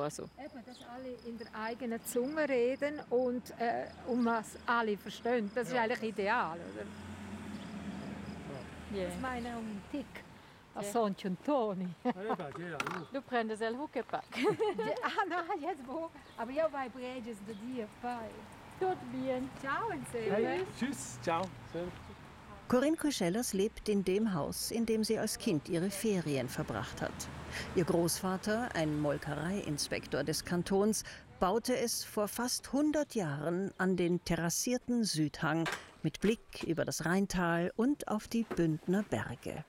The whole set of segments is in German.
Also. Eben, dass alle in der eigenen Zunge reden und um was alle verstehen. Das ist eigentlich ideal, oder? Yeah. Das meine ich un tic. A Sonch und Toni. Du prendes el Huckepack. No, jetzt wo? Aber io vai preges de dia, pai. Tot bien. Ciao insieme. Tschüss, ciao. Corinne Kuschellers lebt in dem Haus, in dem sie als Kind ihre Ferien verbracht hat. Ihr Großvater, ein Molkereiinspektor des Kantons, baute es vor fast 100 Jahren an den terrassierten Südhang mit Blick über das Rheintal und auf die Bündner Berge.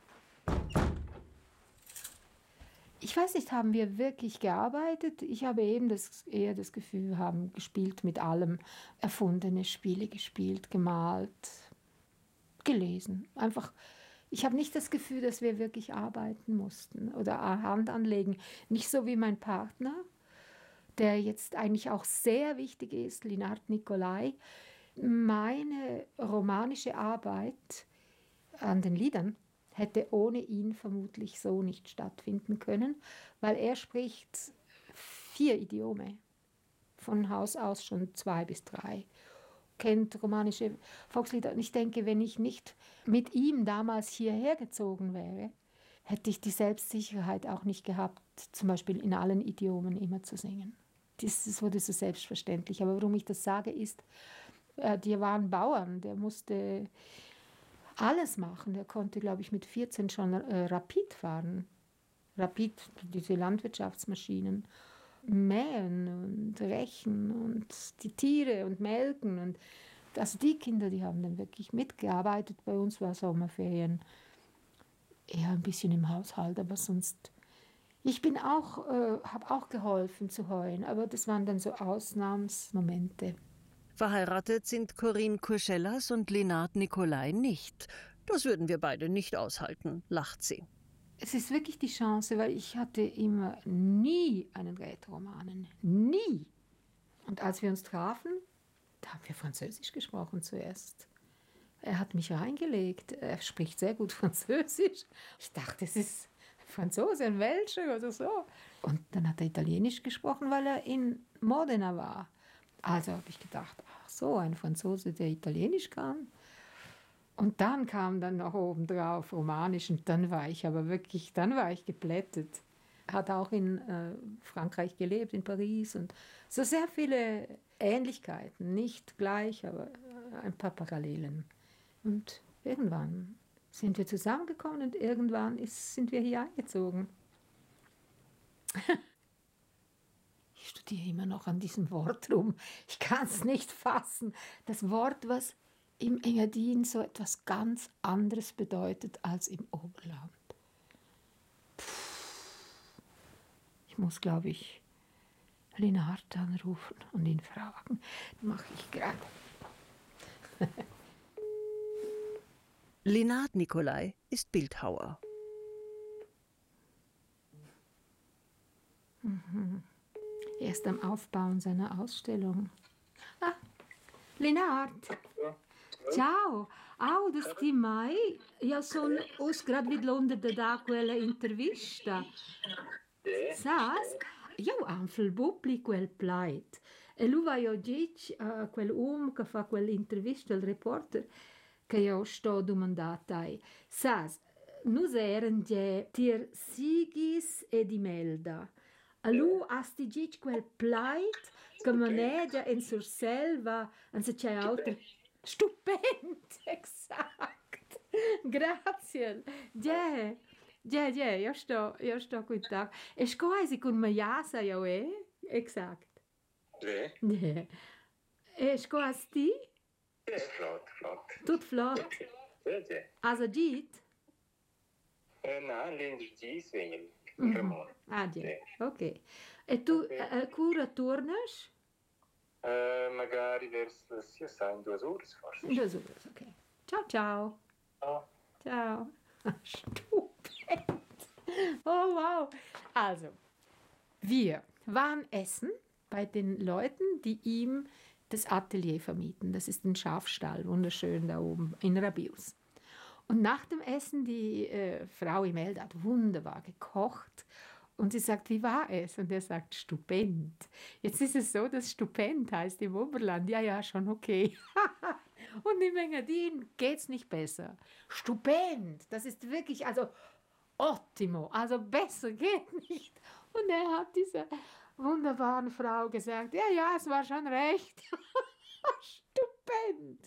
Ich weiß nicht, haben wir wirklich gearbeitet? Ich habe eben eher das Gefühl, wir haben gespielt mit allem. Erfundene Spiele gespielt, gemalt, gelesen. Einfach, ich habe nicht das Gefühl, dass wir wirklich arbeiten mussten oder Hand anlegen. Nicht so wie mein Partner, der jetzt eigentlich auch sehr wichtig ist, Linard Nicolai. Meine romanische Arbeit an den Liedern hätte ohne ihn vermutlich so nicht stattfinden können, weil er spricht 4 Idiome, von Haus aus schon 2 bis 3, kennt romanische Volkslieder. Und ich denke, wenn ich nicht mit ihm damals hierher gezogen wäre, hätte ich die Selbstsicherheit auch nicht gehabt, zum Beispiel in allen Idiomen immer zu singen. Das wurde so selbstverständlich. Aber warum ich das sage, ist, die waren Bauern, der musste alles machen. Der konnte, glaube ich, mit 14 schon Rapid fahren. Rapid, diese Landwirtschaftsmaschinen. Mähen und rechen und die Tiere und melken. Und also die Kinder, die haben dann wirklich mitgearbeitet. Bei uns war Sommerferien eher ein bisschen im Haushalt, aber sonst... Ich bin auch, habe auch geholfen zu heuen, aber das waren dann so Ausnahmsmomente. Verheiratet sind Corinne Kuschellers und Linard Nicolai nicht. Das würden wir beide nicht aushalten, lacht sie. Es ist wirklich die Chance, weil ich hatte immer nie einen Rätoromanen. Nie. Und als wir uns trafen, da haben wir Französisch gesprochen zuerst. Er hat mich reingelegt. Er spricht sehr gut Französisch. Ich dachte, es ist Franzose, ein Welscher oder so. Und dann hat er Italienisch gesprochen, weil er in Modena war. Also habe ich gedacht, ach so, ein Franzose, der Italienisch kann. Und dann kam dann noch obendrauf Romanisch und dann war ich geplättet. Hat auch in Frankreich gelebt, in Paris und so sehr viele Ähnlichkeiten, nicht gleich, aber ein paar Parallelen. Und irgendwann sind wir zusammengekommen und irgendwann sind wir hier eingezogen. Ich studiere immer noch an diesem Wort rum. Ich kann es nicht fassen. Das Wort, was im Engadin so etwas ganz anderes bedeutet als im Oberland. Ich muss, glaube ich, Linard anrufen und ihn fragen. Das mache ich gerade. Linard Nicolai ist Bildhauer. Er ist am Aufbauen seiner Ausstellung. Ah, Linard. Ciao, das ti mai? Io sono usgradvidlonda da quella intervista. Sas? Io anche il bubli quel plait. E lui va io dic quel che fa quell'intervista, il reporter, che io sto domandata ai. Sas, nus eren die tir Sigis e di Melda. A lui asti dic quel plait che maneggia in Surselva, anse c'è altre. Stupend, exakt. Grazie. Ja, sto guten Tag. Es quasi con Majasa, ja, exakt. Ja. Es quasi ti? Flott. Tut flott. Ja. Also dit? Nein, l'energia sveglia. Ah, ja. Ok. E tu cura tornas? Magari verso in 2 ore forse. In 2 ore, ok. Ciao. Ciao. Stupend. Oh, wow. Also, wir waren essen bei den Leuten, die ihm das Atelier vermieten. Das ist ein Schafstall, wunderschön da oben in Rabius. Und nach dem Essen, die Frau Imelda hat wunderbar gekocht Und sie sagt, wie war es? Und er sagt, stupend. Jetzt ist es so, dass stupend heißt im Oberland, ja, schon okay. Und im Engadin geht es nicht besser. Stupend, das ist wirklich, also ottimo, also besser geht nicht. Und er hat dieser wunderbaren Frau gesagt, ja, es war schon recht. Stupend.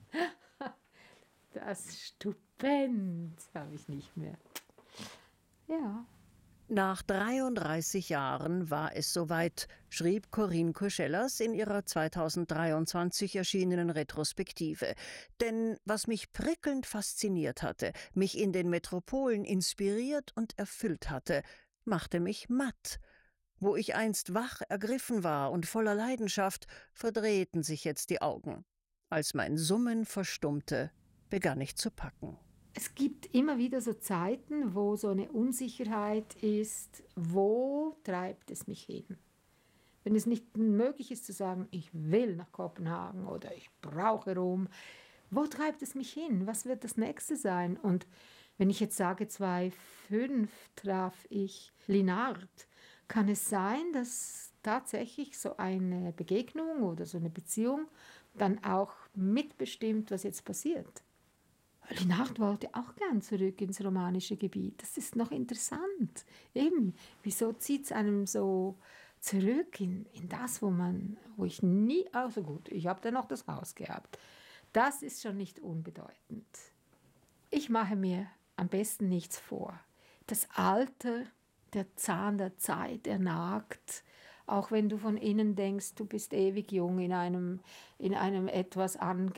Das Stupend habe ich nicht mehr. Ja. Nach 33 Jahren war es soweit, schrieb Corinne Koschelas in ihrer 2023 erschienenen Retrospektive. Denn was mich prickelnd fasziniert hatte, mich in den Metropolen inspiriert und erfüllt hatte, machte mich matt. Wo ich einst wach ergriffen war und voller Leidenschaft, verdrehten sich jetzt die Augen. Als mein Summen verstummte, begann ich zu packen. Es gibt immer wieder so Zeiten, wo so eine Unsicherheit ist, wo treibt es mich hin? Wenn es nicht möglich ist zu sagen, ich will nach Kopenhagen oder ich brauche Rom, wo treibt es mich hin? Was wird das nächste sein? Und wenn ich jetzt sage, 2005 traf ich Linard, kann es sein, dass tatsächlich so eine Begegnung oder so eine Beziehung dann auch mitbestimmt, was jetzt passiert? Linard wollte auch gern zurück ins romanische Gebiet. Das ist noch interessant. Eben, wieso zieht es einem so zurück in das, wo ich nie, also gut, ich habe dann noch das Haus gehabt. Das ist schon nicht unbedeutend. Ich mache mir am besten nichts vor. Das Alter, der Zahn der Zeit, er nagt. Auch wenn du von innen denkst, du bist ewig jung in einem etwas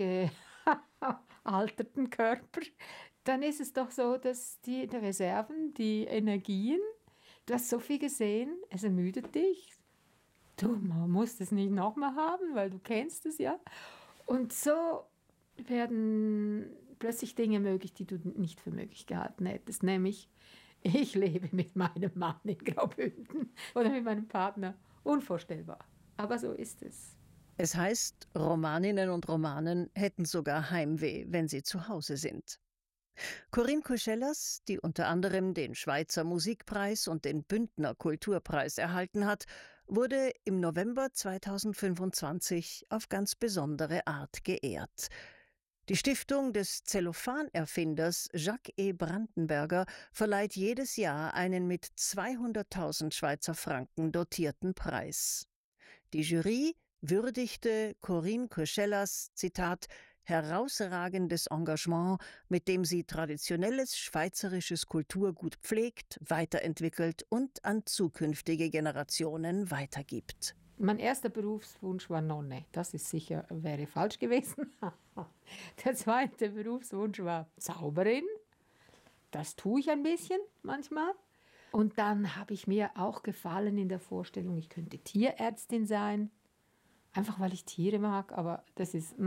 alterten Körper, dann ist es doch so, dass die Reserven, die Energien, du hast so viel gesehen, es ermüdet dich. Du musst es nicht nochmal haben, weil du kennst es ja. Und so werden plötzlich Dinge möglich, die du nicht für möglich gehalten hättest. Nämlich, ich lebe mit meinem Mann in Graubünden oder mit meinem Partner. Unvorstellbar. Aber so ist es. Es heißt, Romaninnen und Romanen hätten sogar Heimweh, wenn sie zu Hause sind. Corinne Koschelas, die unter anderem den Schweizer Musikpreis und den Bündner Kulturpreis erhalten hat, wurde im November 2025 auf ganz besondere Art geehrt. Die Stiftung des Zellophan-Erfinders Jacques E. Brandenberger verleiht jedes Jahr einen mit 200.000 Schweizer Franken dotierten Preis. Die Jury würdigte Corinne Koschelas, Zitat, herausragendes Engagement, mit dem sie traditionelles schweizerisches Kulturgut pflegt, weiterentwickelt und an zukünftige Generationen weitergibt. Mein erster Berufswunsch war Nonne. Das ist sicher, wäre falsch gewesen. Der zweite Berufswunsch war Zauberin. Das tue ich ein bisschen manchmal. Und dann habe ich mir auch gefallen in der Vorstellung, ich könnte Tierärztin sein. Einfach weil ich Tiere mag, aber das ist...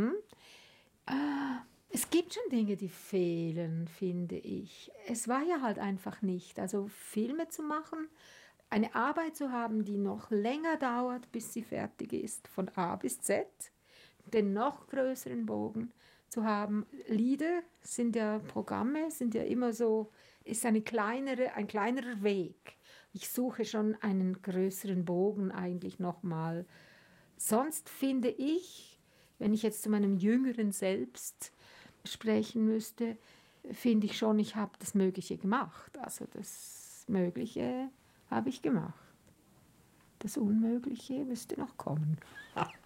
Es gibt schon Dinge, die fehlen, finde ich. Es war ja halt einfach nicht. Also Filme zu machen, eine Arbeit zu haben, die noch länger dauert, bis sie fertig ist, von A bis Z, den noch größeren Bogen zu haben. Lieder sind ja Programme, sind ja immer so, ist ein kleinerer Weg. Ich suche schon einen größeren Bogen eigentlich nochmal. Sonst finde ich, wenn ich jetzt zu meinem jüngeren Selbst sprechen müsste, finde ich schon, ich habe das Mögliche gemacht. Also das Mögliche habe ich gemacht. Das Unmögliche müsste noch kommen.